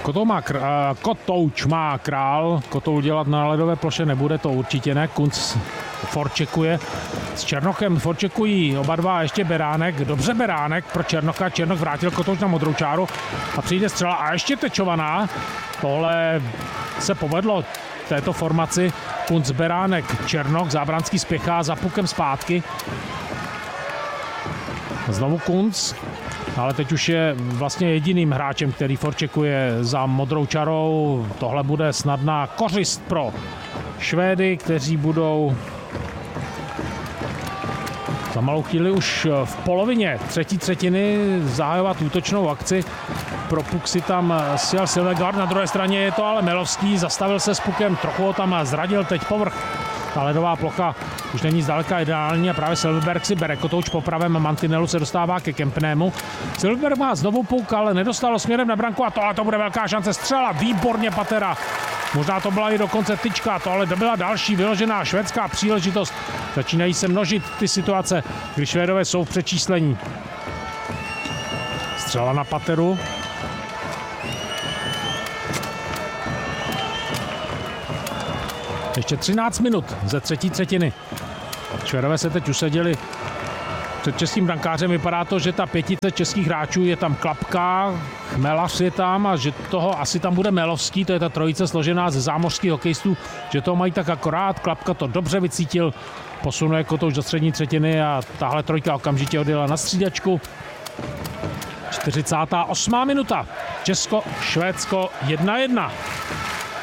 Kotouč má král, Kotoul dělat na ledové ploše nebude, to určitě ne. Kunc forčekuje s Černochem, forčekují oba dva, ještě Beránek, dobře Beránek pro Černocha, Černok vrátil Kotouč na modrou čáru a přijde střela a ještě Tečovaná, tohle se povedlo této formaci, Kunc, Beránek, Černok, Zábranský spěchá za pukem zpátky, znovu Kunc, ale teď už je vlastně jediným hráčem, který forčekuje za modrou čarou. Tohle bude snadná kořist pro Švédy, kteří budou za malou chvíli už v polovině třetí třetiny zahajovat útočnou akci. Pro puk si tam sjel Silvegaard, na druhé straně je to ale Melovský, zastavil se s pukem, trochu ho tam zradil teď povrch. Ta ledová plocha už není zdaleka ideální a právě Silverberg si bere. Kotouč po pravém mantinelu se dostává ke Kempnému. Silverberg má znovu puk, ale nedostalo směrem na branku a tohle to bude velká šance. Střela, výborně Patera. Možná to byla i dokonce tyčka, tohle byla další vyložená švédská příležitost. Začínají se množit ty situace, kdy Švédové jsou v přečíslení. Střela na Pateru. Ještě 13 minut ze třetí třetiny. Švédové se teď usadili před českým brankářem. Vypadá to, že ta pětice českých hráčů je tam Klapka, Chmelař je tam a že toho asi tam bude Melovský, to je ta trojice složená ze zámořských hokejistů, že to mají tak akorát. Klapka to dobře vycítil, posunuje Kotouč do střední třetiny a tahle trojka okamžitě odjela na střídačku. 48. minuta. Česko, Švédsko 1-1.